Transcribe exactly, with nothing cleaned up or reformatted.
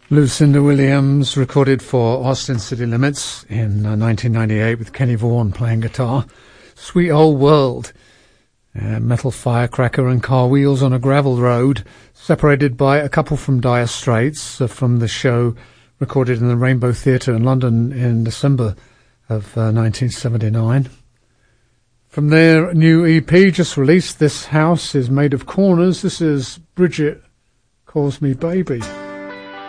Lucinda Williams recorded for Austin City Limits in uh, nineteen ninety-eight with Kenny Vaughan playing guitar. Sweet Old World. Uh, metal firecracker and car wheels on a gravel road, separated by a couple from Dire Straits uh, from the show recorded in the Rainbow Theatre in London in December of uh, nineteen seventy-nine. From their new E P just released, This House is Made of Corners. This is Bridget Calls Me Baby.